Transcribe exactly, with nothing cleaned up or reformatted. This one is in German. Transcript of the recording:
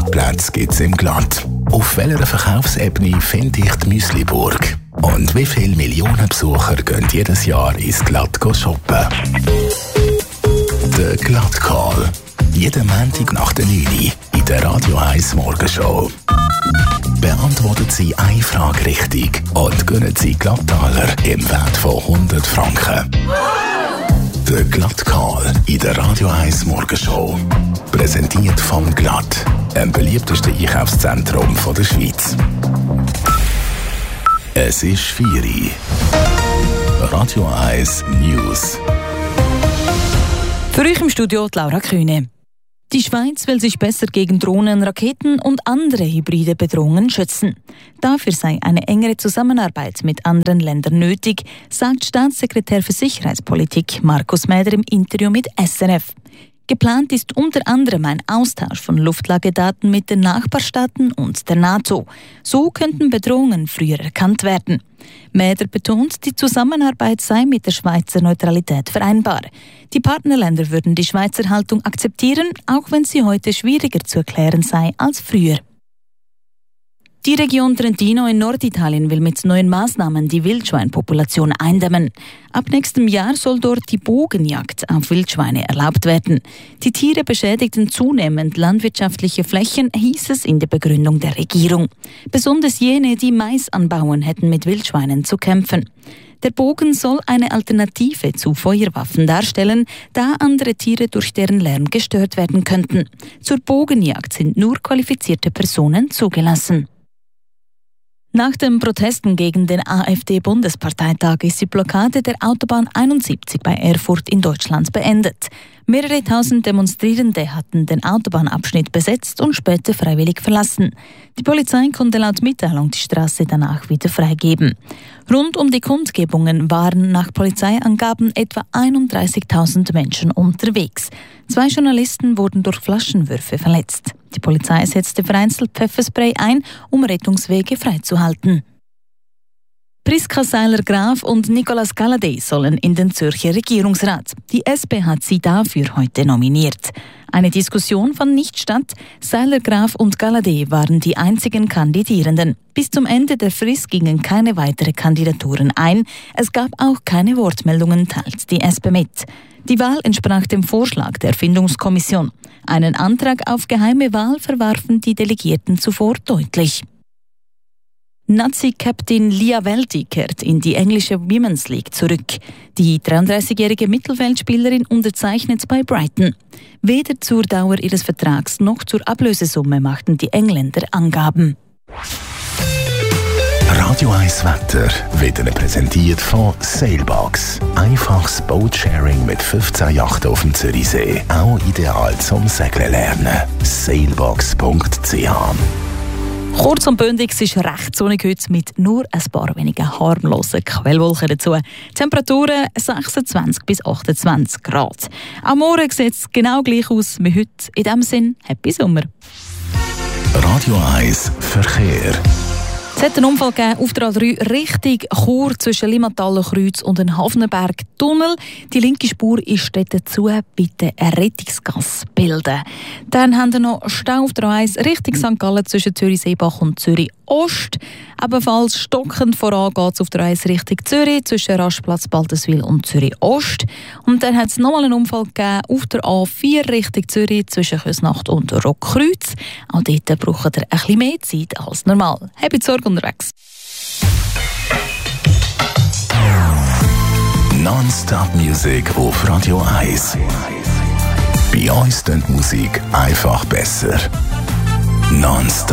Parkplätze gibt es im Glatt? Auf welcher Verkaufsebene finde ich die Müsliburg? Und wie viele Millionen Besucher gehen jedes Jahr ins Glatt shoppen? Der Glatt-Call. Jeden Montag nach der neun Uhr in der Radio eins Morgenshow. Beantworten Sie eine Frage richtig und gewinnen Sie Glattaler im Wert von hundert Franken. Der Glatt-Call in der Radio eins Morgenshow. Präsentiert vom Glatt, dem beliebtesten Einkaufszentrum der Schweiz. Es ist vier Uhr. Radio eins News. Für euch im Studio Laura Kühne. Die Schweiz will sich besser gegen Drohnen, Raketen und andere hybride Bedrohungen schützen. Dafür sei eine engere Zusammenarbeit mit anderen Ländern nötig, sagt Staatssekretär für Sicherheitspolitik Markus Mäder im Interview mit S R F. Geplant ist unter anderem ein Austausch von Luftlagedaten mit den Nachbarstaaten und der NATO. So könnten Bedrohungen früher erkannt werden. Mäder betont, die Zusammenarbeit sei mit der Schweizer Neutralität vereinbar. Die Partnerländer würden die Schweizer Haltung akzeptieren, auch wenn sie heute schwieriger zu erklären sei als früher. Die Region Trentino in Norditalien will mit neuen Maßnahmen die Wildschweinpopulation eindämmen. Ab nächstem Jahr soll dort die Bogenjagd auf Wildschweine erlaubt werden. Die Tiere beschädigten zunehmend landwirtschaftliche Flächen, hieß es in der Begründung der Regierung. Besonders jene, die Mais anbauen, hätten mit Wildschweinen zu kämpfen. Der Bogen soll eine Alternative zu Feuerwaffen darstellen, da andere Tiere durch deren Lärm gestört werden könnten. Zur Bogenjagd sind nur qualifizierte Personen zugelassen. Nach den Protesten gegen den AfD-Bundesparteitag ist die Blockade der Autobahn einundsiebzig bei Erfurt in Deutschland beendet. Mehrere tausend Demonstrierende hatten den Autobahnabschnitt besetzt und später freiwillig verlassen. Die Polizei konnte laut Mitteilung die Straße danach wieder freigeben. Rund um die Kundgebungen waren nach Polizeiangaben etwa einunddreißigtausend Menschen unterwegs. Zwei Journalisten wurden durch Flaschenwürfe verletzt. Die Polizei setzte vereinzelt Pfefferspray ein, um Rettungswege freizuhalten. Priska Seiler-Graf und Nicolas Galladay sollen in den Zürcher Regierungsrat. Die S P hat sie dafür heute nominiert. Eine Diskussion fand nicht statt. Seiler-Graf und Galladay waren die einzigen Kandidierenden. Bis zum Ende der Frist gingen keine weiteren Kandidaturen ein. Es gab auch keine Wortmeldungen, teilt die S P mit. Die Wahl entsprach dem Vorschlag der Findungskommission. Einen Antrag auf geheime Wahl verwarfen die Delegierten zuvor deutlich. Nazi-Captain Lia Welti kehrt in die englische Women's League zurück. Die dreiunddreißigjährige Mittelfeldspielerin unterzeichnet bei Brighton. Weder zur Dauer ihres Vertrags noch zur Ablösesumme machten die Engländer Angaben. Radio eins Wetter wird Ihnen präsentiert von Sailbox. Einfaches Boatsharing mit fünfzehn Yachten auf dem Zürichsee. Auch ideal zum Segeln lernen. sailbox punkt c h. Kurz und bündig, es ist recht sonnig heute mit nur ein paar wenigen harmlosen Quellwolken dazu. Temperaturen sechsundzwanzig bis achtundzwanzig Grad. Am Morgen sieht es genau gleich aus wie heute. In diesem Sinn, Happy Sommer. Radio eins Verkehr. Es hat einen Unfall gegeben auf der A drei Richtung Chur zwischen Limmatalenkreuz und dem Hafnenberg-Tunnel. Die linke Spur ist dort zu, bitte eine Rettungsgasse bilden. Dann haben wir noch Stau auf der A eins Richtung Sankt Gallen zwischen Zürich-Seebach und Zürich-Ost. Ebenfalls stockend voran geht es auf der A eins Richtung Zürich zwischen Rastplatz Baltenswil und Zürich-Ost. Und dann hat es nochmal einen Unfall gegeben auf der A vier Richtung Zürich zwischen Küsnacht und Rockkreuz. Auch dort braucht ihr ein bisschen mehr Zeit als normal. Habt Sorge unterwegs. Non-Stop Music auf Radio eins. Bei uns klingt Musik einfach besser. Non-Stop.